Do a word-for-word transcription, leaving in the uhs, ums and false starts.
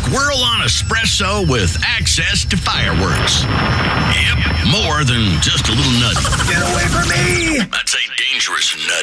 squirrel on espresso with access to fireworks. Yep, more than just a little nutty. Get away from me! That's a dangerous nutty.